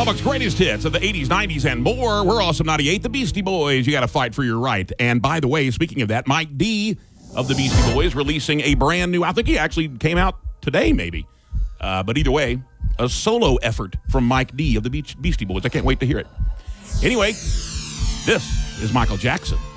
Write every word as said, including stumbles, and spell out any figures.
Lubbock's greatest hits of the eighties, nineties, and more. We're Awesome ninety-eight, the Beastie Boys. You got to fight for your right. And by the way, speaking of that, Mike D of the Beastie Boys releasing a brand new, I think he actually came out today maybe. Uh, but either way, a solo effort from Mike D of the Beastie Boys. I can't wait to hear it. Anyway, this is Michael Jackson.